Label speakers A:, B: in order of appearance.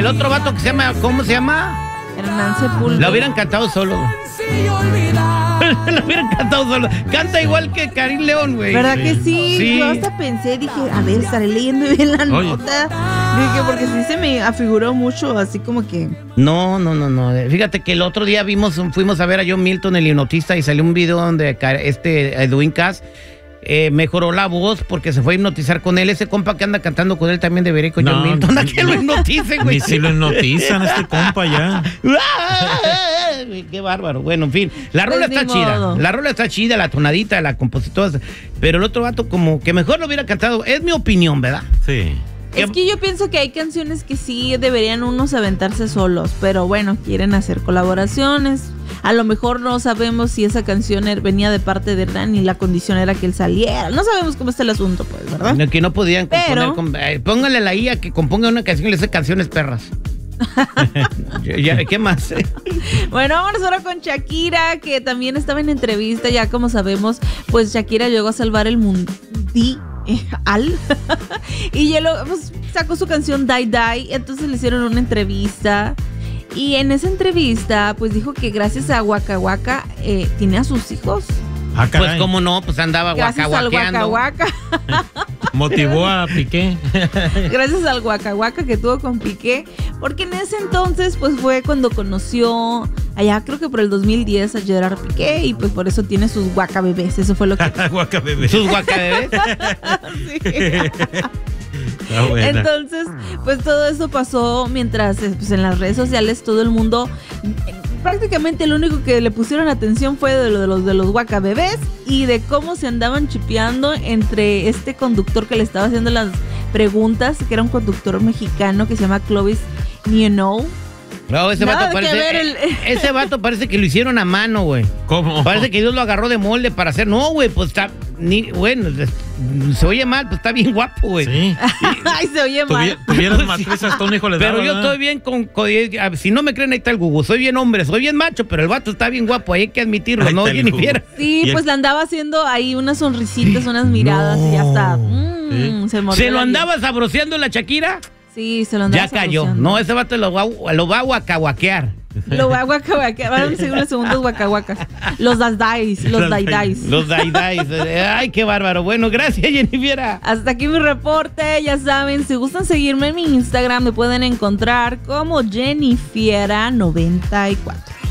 A: el otro vato que se llama, ¿cómo se llama?
B: Hernán Sepúlveda.
A: La hubieran cantado solo. La hubieran cantado solo. Canta igual que Karim León, güey.
B: ¿Verdad que sí?
A: Sí.
B: Yo hasta pensé, dije, a ver, estaré leyendo bien la nota. Dije, porque sí se me afiguró mucho, así como que...
A: No. Fíjate que el otro día fuimos a ver a John Milton, el hipnotista, y salió un video donde Edwin Cass mejoró la voz porque se fue a hipnotizar con él. Ese compa que anda cantando con él también debería ir con John Milton. ¿A que lo hipnoticen, güey?
C: Ni si lo hipnotizan a este compa ya.
A: Qué bárbaro. Bueno, en fin, la rola está chida. La rola está chida, la tonadita, la compositora. Pero el otro vato como que mejor lo hubiera cantado. Es mi opinión, ¿verdad?
C: Sí.
B: Es que yo pienso que hay canciones que sí deberían unos aventarse solos, pero bueno, quieren hacer colaboraciones. A lo mejor no sabemos si esa canción venía de parte de Hernán y la condición era que él saliera. No sabemos cómo está el asunto, pues, ¿verdad?
A: Que no podían componer. Póngale a la IA que componga una canción y le hace canciones perras. ¿Qué más?
B: Bueno, vámonos ahora con Shakira, que también estaba en entrevista. Ya como sabemos, pues Shakira llegó a salvar el mundial. Y ya pues, sacó su canción Die Die. Entonces le hicieron una entrevista. Y en esa entrevista, pues dijo que gracias a Waka Waka tiene a sus hijos.
C: Ah,
A: pues cómo no, pues andaba guacahuaqueando.
B: Gracias al Waka Waka.
C: Motivó a Piqué.
B: Gracias al Waka Waka que tuvo con Piqué. Porque en ese entonces, pues fue cuando conoció, allá creo que por el 2010, a Gerard Piqué. Y pues por eso tiene sus Waka bebés. Eso fue lo que...
C: Waka bebés.
A: ¿Sus Waka bebés?
B: Sí. Entonces, pues todo eso pasó mientras pues, en las redes sociales todo el mundo, prácticamente lo único que le pusieron atención fue de los Waka bebés y de cómo se andaban chipeando entre este conductor que le estaba haciendo las preguntas, que era un conductor mexicano que se llama Clovis Nienau.
A: No, ese vato parece que lo hicieron a mano, güey.
C: ¿Cómo?
A: Parece que Dios lo agarró de molde para hacer. No, güey, pues está... bueno, se oye mal, pues está bien guapo, güey.
C: Sí.
B: Ay, se oye mal.
C: Tuvieras matriz hasta un hijo le daba.
A: Pero yo estoy bien si no me creen, ahí está el Google. Soy bien hombre, soy bien macho, pero el vato está bien guapo, hay que admitirlo, ¿no? Jennifer.
B: Sí, pues le andaba haciendo ahí unas sonrisitas, unas miradas y ya está.
A: ¿Se lo andaba sabroseando la Shakira?
B: Sí, se lo andaba
A: sabroseando. Ya cayó. No, ese vato lo va a guacahuaquear.
B: Lo va a guacahuaquear. Van a seguir los segundos guacahuacas. Los daidais. Los daidais.
A: Ay, qué bárbaro. Bueno, gracias, Jennifer.
B: Hasta aquí mi reporte. Ya saben, si gustan seguirme en mi Instagram, me pueden encontrar como Jennifiera94.